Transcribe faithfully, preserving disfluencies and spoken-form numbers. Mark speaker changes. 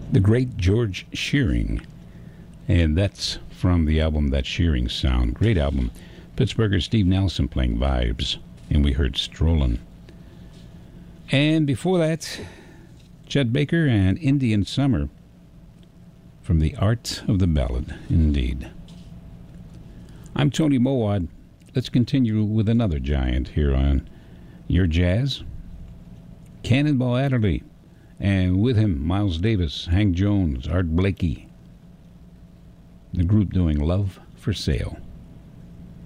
Speaker 1: the great George Shearing. And that's from the album That Shearing Sound. Great album. Pittsburgher Steve Nelson playing Vibes. And we heard Strollin'. And before that, Chet Baker and Indian Summer from The Art of the Ballad, indeed. I'm Tony Mowat. Let's continue with another giant here on Your Jazz. Cannonball Adderley, and with him Miles Davis, Hank Jones, Art Blakey. The group doing Love for Sale.